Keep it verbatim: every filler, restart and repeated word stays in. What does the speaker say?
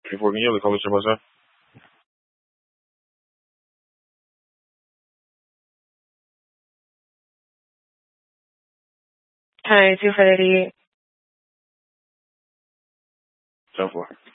Before we can call what's up? Hi, two Freddy. So far.